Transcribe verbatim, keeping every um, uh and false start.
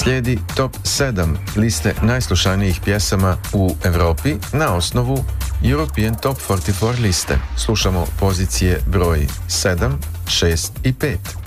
Slijedi top sedam liste najslušanijih pjesama u Europi na osnovu European Top četrdeset četiri liste. Slušamo pozicije broj sedam, šest i pet.